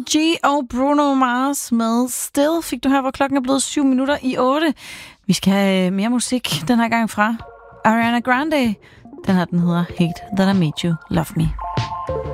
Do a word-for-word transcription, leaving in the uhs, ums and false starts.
G og Bruno Mars med Still fik du her, hvor klokken er blevet syv minutter i otte. Vi skal have mere musik den her gang fra Ariana Grande. Den her, den hedder Hate That I Made You Love Me.